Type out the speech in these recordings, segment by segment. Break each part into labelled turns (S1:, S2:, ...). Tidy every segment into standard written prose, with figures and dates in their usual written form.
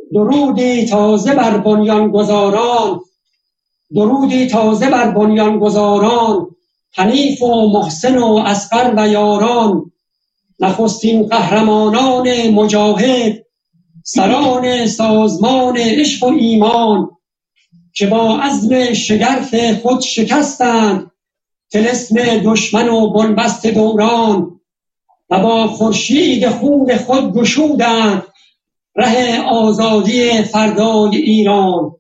S1: درودی تازه بر بنیانگذاران، درودی تازه بر بنیانگذاران، حنیف و محسن و اصغر و یاران، نخستین قهرمانان مجاهد، سران سازمان عشق و ایمان، که با عزم شگرف خود شکستند طلسم دشمن و بنبست دوران، و با خورشید خون خود گشودند ره آزادی فردای ایران.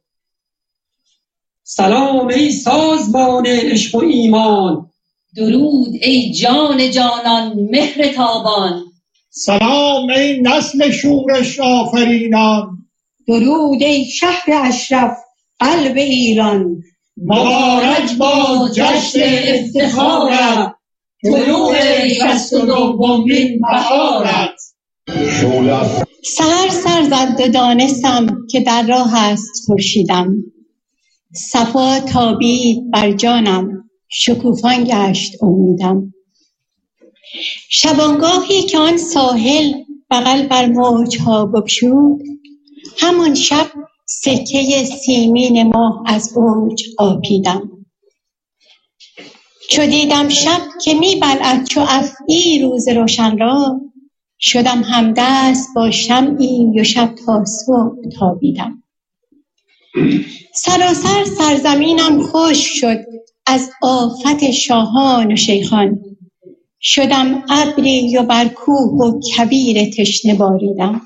S1: سلام ای سازمان عشق و ایمان،
S2: درود ای جان جانان مهر تابان.
S3: سلام ای نسل شورش آفرینان،
S4: درود ای شهر اشرف قلب ایران.
S3: مبارک باد جشن افتخارت، طلوع 62مین بهارت.
S4: سحر سر زد و دانستم که در راه است خورشیدم، صفا تابید بر جانم، شکوفان گشت امیدم. شبانگاهی که آن ساحل بغل بر موجها بگشود، همان شب سکه سیمین ماه از اوج آبیدم. چو دیدم شب که می‌بلعد چو افعی روز روشن را، شدم همدست با شمعی و شب تا صبح تابیدم. سراسر سرزمینم خشک شد از آفت شاهان و شیخان، شدم ابری و بر کوه و کویر تشنه باریدم.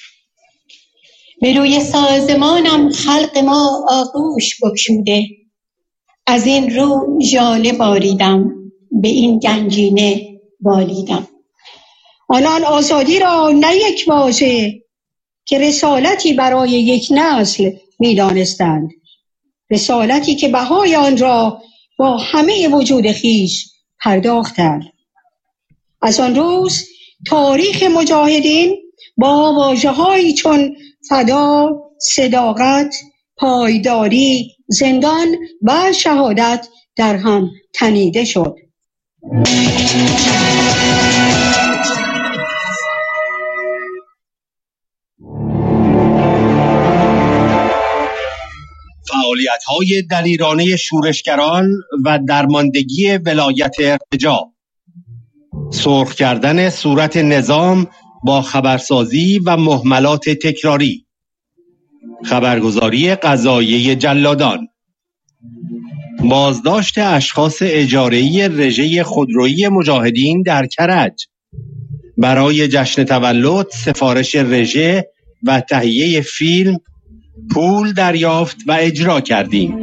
S4: به روی سازمانم خلق ما آغوش بگشوده، از این رو ژاله باریدم، به این گنجینه بالیدم.
S5: آنان آزادی را نه یک واژه، که رسالتی برای یک نسل می‌دانستند، رسالتی که بهای آن را با همه وجود خویش پرداختند. از آن روز تاریخ مجاهدین با واژه‌هایی چون فدا، صداقت، پایداری، زندان و شهادت در هم تنیده شد.
S6: فعالیت‌های دلیرانه شورشگران و درماندگی ولایت ارتجاع، سرخ کردن صورت نظام با خبرسازی و مهملات تکراری، خبرگزاری قضاییه جلادان، بازداشت اشخاص اجاره‌ای رژه خودرویی مجاهدین در کرج، برای جشن تولد سفارش رژه و تهیه فیلم پول دریافت و اجرا کردیم.